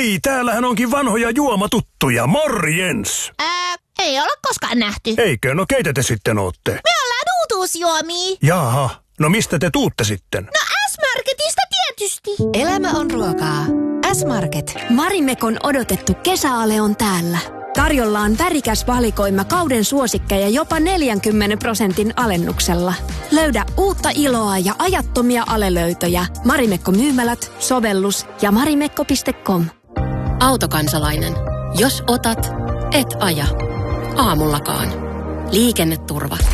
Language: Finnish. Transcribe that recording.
Hei, täällähän onkin vanhoja juomatuttuja. Morjens! Ei ole koskaan nähty. Eikö? No keitä te sitten ootte? Me ollaan uutuusjuomia. Jaha, no mistä te tuutte sitten? No S-Marketista tietysti. Elämä on ruokaa. S-Market. Marimekon odotettu kesäale on täällä. Tarjolla on värikäs valikoima kauden suosikkeja jopa 40% alennuksella. Löydä uutta iloa ja ajattomia alelöytöjä. Marimekko-myymälät, sovellus ja marimekko.com. Autokansalainen. Jos otat, et aja. Aamullakaan. Liikenneturva.